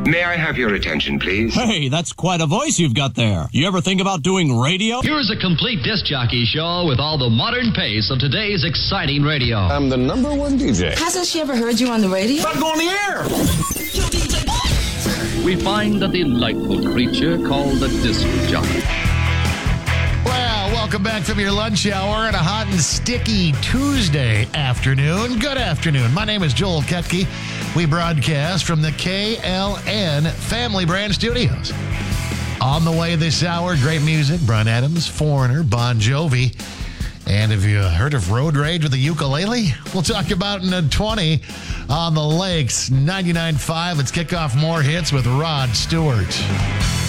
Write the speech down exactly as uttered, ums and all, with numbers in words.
May I have your attention, please? Hey, that's quite a voice you've got there. You ever think about doing radio? Here's a complete disc jockey show with all the modern pace of today's exciting radio. I'm the number one D J. Hasn't she ever heard you on the radio? About to go on the air! We find a delightful creature called a disc jockey. Well, welcome back from your lunch hour on a hot and sticky Tuesday afternoon. Good afternoon. My name is Joel Ketke. We broadcast from the K L N Family Brand Studios. On the way this hour, great music. Bryan Adams, Foreigner, Bon Jovi. And have you heard of road rage with a ukulele? We'll talk about in a twenty on the Lakes. ninety-nine point five. Let's kick off more hits with Rod Stewart.